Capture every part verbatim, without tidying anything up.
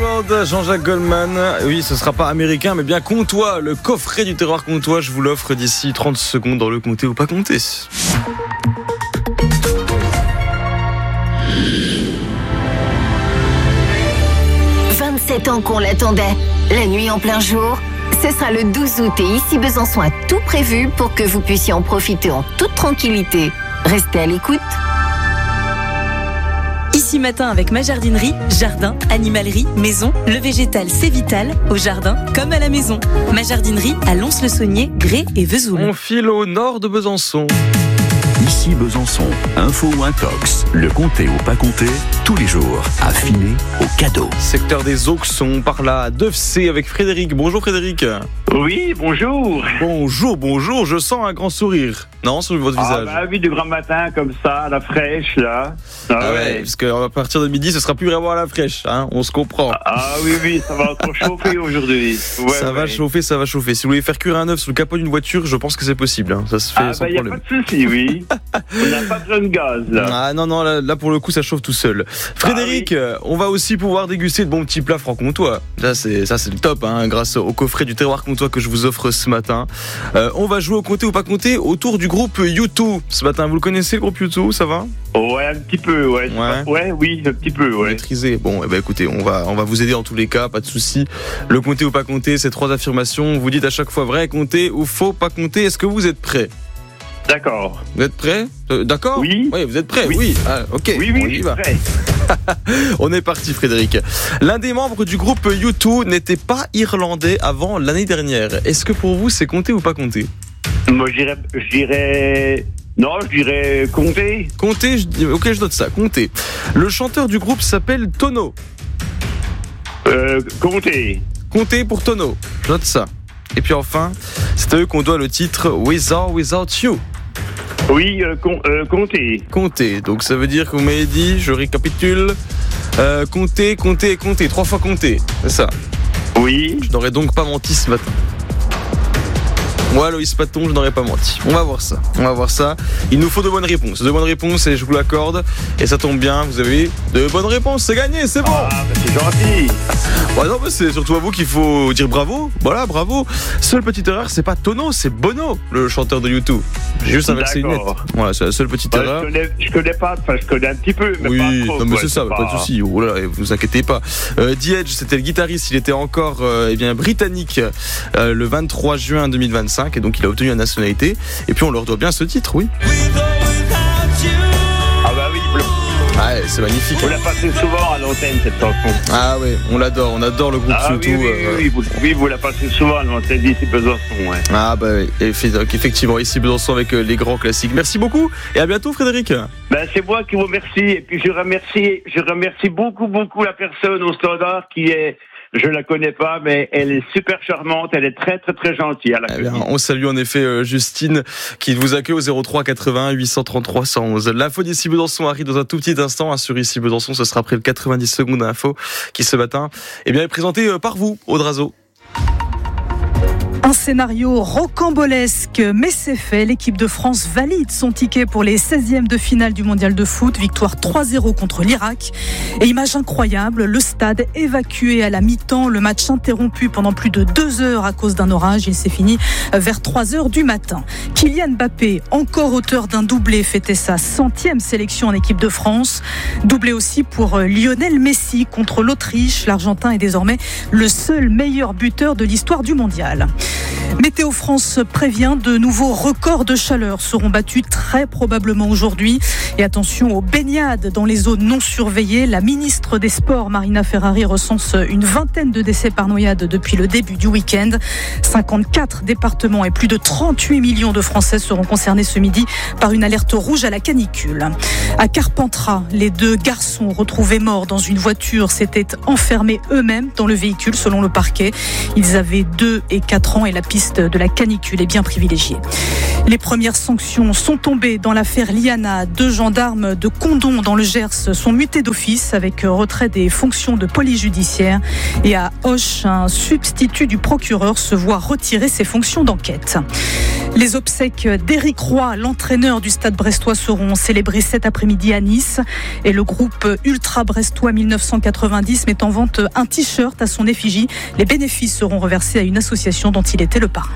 Award, Jean-Jacques Goldman. Oui, ce sera pas américain, mais bien comtois. Le coffret du terroir comtois, je vous l'offre d'ici trente secondes dans le comté ou pas comté. vingt-sept ans qu'on l'attendait. La nuit en plein jour. Ce sera le douze août et ici Besançon a tout prévu pour que vous puissiez en profiter en toute tranquillité. Restez à l'écoute. Ici matin avec ma jardinerie, jardin, animalerie, maison, le végétal c'est vital, au jardin comme à la maison. Ma jardinerie à Lons-le-Saunier, Grès et Vesoul. On file au nord de Besançon. Ici Besançon, info ou intox, le comté ou pas comté, tous les jours, affiné au cadeau. Secteur des Auxons, par là, Devcé avec Frédéric. Bonjour Frédéric. Oui, bonjour. Bonjour, bonjour, je sens un grand sourire. Non, sur votre ah, visage. Bah oui, du grand matin comme ça, à la fraîche là. Ah, ah ouais, ouais. parce qu'à partir de midi, ce sera plus vraiment à la fraîche, hein, on se comprend. Ah oui, oui, ça va encore chauffer aujourd'hui. Ouais, ça ouais. va chauffer, ça va chauffer. Si vous voulez faire cuire un œuf sous le capot d'une voiture, je pense que c'est possible. Hein. Ça se fait ah sans bah, y a problème. pas de souci, oui. On n'a pas besoin de gaz là. Ah non, non, là, là pour le coup, ça chauffe tout seul. Frédéric, ah, oui. On va aussi pouvoir déguster de bons petits plats franc-comtois. Ça, c'est, ça, c'est le top, hein, grâce au coffret du terroir comtois que je vous offre ce matin. Euh, on va jouer au comté ou pas comté autour du groupe U deux. Ce matin, vous le connaissez, le groupe U deux, ça va ? Ouais, un petit peu, ouais. Ouais, ouais oui, un petit peu, ouais. Maîtrisé. Bon, eh ben, écoutez, on va, on va vous aider en tous les cas, pas de souci. Le comté ou pas comté, c'est trois affirmations. Vous dites à chaque fois vrai, comté ou faux, pas comté. Est-ce que vous êtes prêts ? D'accord. Vous êtes prêts ? euh, D'accord ? Oui. Oui, vous êtes prêts ? Oui. Oui. Ah, ok. Oui, oui, on y va. prêt. On est parti, Frédéric. L'un des membres du groupe U deux n'était pas irlandais avant l'année dernière. Est-ce que pour vous, c'est comté ou pas comté ? Moi, je dirais, je dirais... Non, je dirais comté. Comté, je... ok, je note ça, comté. Le chanteur du groupe s'appelle Tono. Euh, comté. Comté pour Tono, je note ça. Et puis enfin, c'est à eux qu'on doit le titre With or Without You. Oui, euh, com- euh, comté. Comté, donc ça veut dire que vous m'avez dit, je récapitule, euh, comté, comté, comté, trois fois comté, c'est ça. Oui. Je n'aurais donc pas menti ce matin. Moi, Loïs Paton, je n'aurais pas menti. On va voir ça. On va voir ça. Il nous faut de bonnes réponses. De bonnes réponses et je vous l'accorde. Et ça tombe bien, vous avez de bonnes réponses. C'est gagné, c'est bon. Ah, bah c'est gentil. Ouais, non, mais c'est surtout à vous qu'il faut dire bravo. Voilà, bravo. Seule petite erreur, c'est pas Tono, c'est Bono, le chanteur de U deux. J'ai juste inversé une lettre. Voilà, c'est la seule petite Ouais, erreur. je, connais, je connais pas, enfin je connais un petit peu, mais oui, pas trop. non mais ouais, c'est ça, pas... pas de souci. Oh là, vous inquiétez pas. Euh, The Edge, c'était le guitariste, il était encore euh, eh bien britannique euh, le vingt-trois juin deux mille vingt-cinq et donc il a obtenu la nationalité. Et puis on leur doit bien ce titre, oui. Ah bah oui, ouais, c'est magnifique. On l'a passé souvent à l'antenne cette chanson. Ah ouais, on l'adore, on adore le groupe ah, surtout. Oui, oui, euh... oui, oui, oui, vous la passez souvent à l'antenne d'ici Besançon, ouais. Ah bah oui, effectivement, ici Besançon avec les grands classiques. Merci beaucoup et à bientôt Frédéric. Ben, c'est moi qui vous remercie et puis je remercie, je remercie beaucoup, beaucoup la personne au standard qui est... Je la connais pas, mais elle est super charmante, elle est très très très gentille à l'accueil. Eh bien, on salue en effet euh, Justine qui vous accueille au zéro trois quatre-vingts huit cent trente-trois cent onze. L'info d'ici Besançon arrive dans un tout petit instant. Sur ici Besançon, ce sera après le quatre-vingt-dix secondes d'info qui ce matin eh bien, est présenté par vous, Aude Razo. Un scénario rocambolesque, mais c'est fait. L'équipe de France valide son ticket pour les seizièmes de finale du mondial de foot. Victoire trois zéro contre l'Irak. Et image incroyable, le stade évacué à la mi-temps. Le match interrompu pendant plus de deux heures à cause d'un orage. Il s'est fini vers trois heures du matin. Kylian Mbappé, encore auteur d'un doublé, fêtait sa centième sélection en équipe de France. Doublé aussi pour Lionel Messi contre l'Autriche. L'Argentin est désormais le seul meilleur buteur de l'histoire du mondial. Météo France prévient, de nouveaux records de chaleur seront battus très probablement aujourd'hui. Et attention aux baignades dans les zones non surveillées. La ministre des Sports, Marina Ferrari, recense une vingtaine de décès par noyade depuis le début du week-end. cinquante-quatre départements et plus de trente-huit millions de Français seront concernés ce midi par une alerte rouge à la canicule. À Carpentras, les deux garçons retrouvés morts dans une voiture s'étaient enfermés eux-mêmes dans le véhicule selon le parquet. Ils avaient deux et quatre ans et la piste de la canicule est bien privilégiée. Les premières sanctions sont tombées dans l'affaire Liana. Deux gendarmes de Condom dans le Gers sont mutés d'office avec retrait des fonctions de police judiciaire. Et à Auch, un substitut du procureur se voit retirer ses fonctions d'enquête. Les obsèques d'Éric Roy, l'entraîneur du Stade brestois, seront célébrées cet après-midi à Nice. Et le groupe Ultra Brestois mille neuf cent quatre-vingt-dix met en vente un t-shirt à son effigie. Les bénéfices seront reversés à une association dont il était le parrain.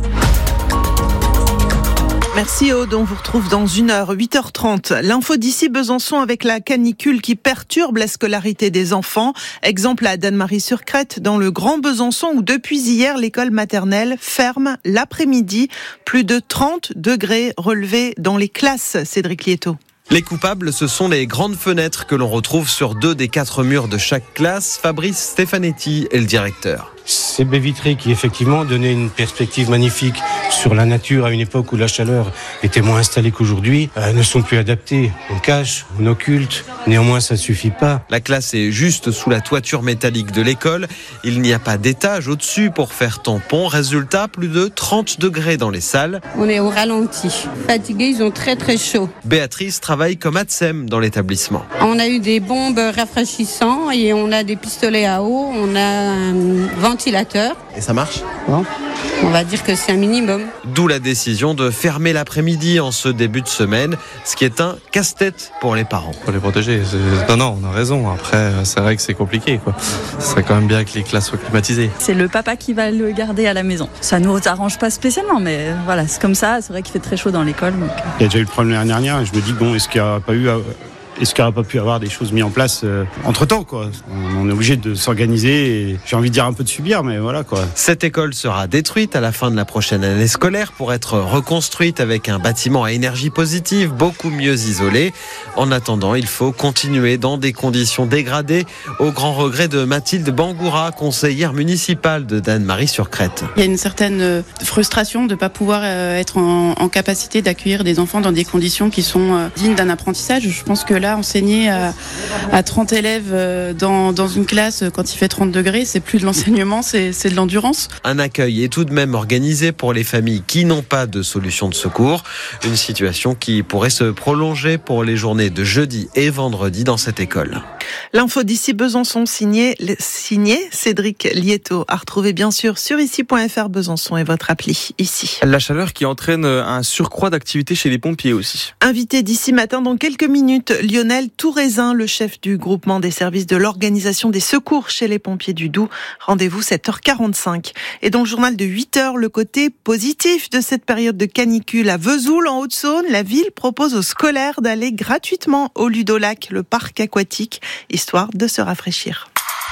Merci Aude, on vous retrouve dans une heure, huit heures trente. L'info d'ici Besançon avec la canicule qui perturbe la scolarité des enfants. Exemple à Dannemarie-sur-Crète, dans le Grand Besançon, où depuis hier, l'école maternelle ferme l'après-midi. Plus de trente degrés relevés dans les classes, Cédric Lietto. Les coupables, ce sont les grandes fenêtres que l'on retrouve sur deux des quatre murs de chaque classe. Fabrice Stefanetti est le directeur. Ces baies vitrées qui effectivement donnaient une perspective magnifique sur la nature à une époque où la chaleur était moins installée qu'aujourd'hui, euh, ne sont plus adaptées. On cache, on occulte, néanmoins ça ne suffit pas. La classe est juste sous la toiture métallique de l'école. Il n'y a pas d'étage au-dessus pour faire tampon. Résultat, plus de trente degrés dans les salles. On est au ralenti. Fatigués, ils ont très très chaud. Béatrice travaille comme A T S E M dans l'établissement. On a eu des bombes rafraîchissantes et on a des pistolets à eau, on a un ventilateur. Et ça marche ? Bon, on va dire que c'est un minimum. D'où la décision de fermer l'après-midi en ce début de semaine, ce qui est un casse-tête pour les parents. Pour les protéger, c'est... non, non, on a raison. Après, c'est vrai que c'est compliqué, quoi. Ce serait quand même bien que les classes soient climatisées. C'est le papa qui va le garder à la maison. Ça nous arrange pas spécialement, mais voilà, c'est comme ça. C'est vrai qu'il fait très chaud dans l'école. Donc... Il y a déjà eu le problème l'année dernière et je me dis, bon, est-ce qu'il n'y a pas eu... Est-ce qu'il n'y aurait pas pu avoir des choses mises en place euh, entre-temps, quoi. On est obligé de s'organiser et j'ai envie de dire un peu de subir, mais voilà, quoi. Cette école sera détruite à la fin de la prochaine année scolaire pour être reconstruite avec un bâtiment à énergie positive, beaucoup mieux isolé. En attendant, il faut continuer dans des conditions dégradées, au grand regret de Mathilde Bangoura, conseillère municipale de Dannemarie-sur-Crète. Il y a une certaine frustration de ne pas pouvoir être en, en capacité d'accueillir des enfants dans des conditions qui sont dignes d'un apprentissage. Je pense que là, enseigner à, à trente élèves dans, dans une classe quand il fait trente degrés, c'est plus de l'enseignement, c'est, c'est de l'endurance. Un accueil est tout de même organisé pour les familles qui n'ont pas de solution de secours. Une situation qui pourrait se prolonger pour les journées de jeudi et vendredi dans cette école. L'info d'ici Besançon signé, signé Cédric Lietto, à retrouver bien sûr sur ici point f r Besançon et votre appli ici. La chaleur qui entraîne un surcroît d'activité chez les pompiers aussi. Invité d'ici matin dans quelques minutes, Lionel Touraisin, le chef du groupement des services de l'organisation des secours chez les pompiers du Doubs. Rendez-vous sept heures quarante-cinq. Et dans le journal de huit heures, le côté positif de cette période de canicule à Vesoul en Haute-Saône, la ville propose aux scolaires d'aller gratuitement au Ludolac, le parc aquatique, histoire de se rafraîchir.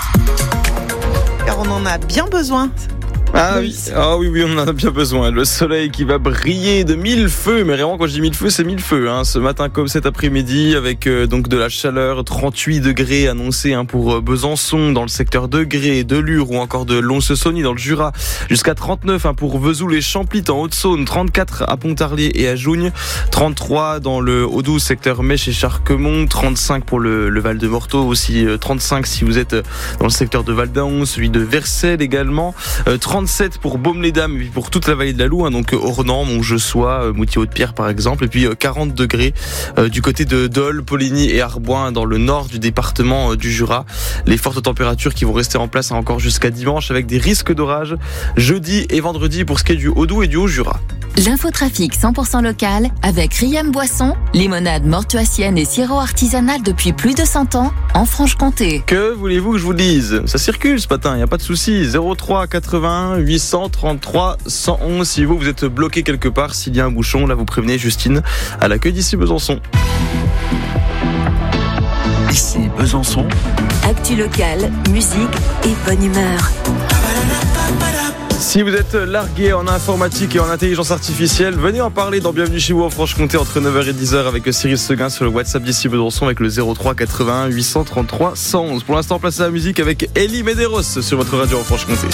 Car on en a bien besoin. Ah oui, ah oui, oui, on en a bien besoin. Le soleil qui va briller de mille feux, mais vraiment quand je dis mille feux, c'est mille feux. Hein. Ce matin comme cet après-midi, avec euh, donc de la chaleur, trente-huit degrés annoncés hein, pour euh, Besançon, dans le secteur de Gré, de Lure ou encore de Lons-le-Saunier dans le Jura, jusqu'à trente-neuf hein, pour Vesoul et Champlit en Haute-Saône, trente-quatre à Pontarlier et à Jougne, trente-trois dans le Haut-Doubs, secteur Mèche et Charquemont, trente-cinq pour le, le Val de Morteau, aussi euh, trente-cinq si vous êtes dans le secteur de Val-d'Aon, celui de Vercelles également, euh, trente-sept pour Baume-les-Dames et puis pour toute la vallée de la Loue, hein, donc Ornans, Montjeu-Soie, Moutier-Haute-Pierre par exemple, et puis euh, quarante degrés euh, du côté de Dole, Poligny et Arboin dans le nord du département euh, du Jura. Les fortes températures qui vont rester en place hein, encore jusqu'à dimanche avec des risques d'orage jeudi et vendredi pour ce qui est du Haut-Doubs et du Haut-Jura. L'infotrafic cent pour cent local avec Riam Boisson, limonade mortuacienne et sirop artisanal depuis plus de cent ans en Franche-Comté. Que voulez-vous que je vous dise ? Ça circule ce matin, il n'y a pas de souci. zéro trois quatre-vingts huit cent trente-trois cent onze. Si vous, vous êtes bloqué quelque part, s'il y a un bouchon, là vous prévenez Justine à l'accueil d'ici Besançon. Ici Besançon. Actu local, musique et bonne humeur. Si vous êtes largué en informatique et en intelligence artificielle, venez en parler dans Bienvenue chez vous en Franche-Comté entre neuf heures et dix heures avec Cyril Seguin sur le WhatsApp d'ici Besançon avec le zéro trois quatre-vingts huit cent trente-trois cent onze. Pour l'instant, place à la musique avec Elie Medeiros sur votre radio en Franche-Comté.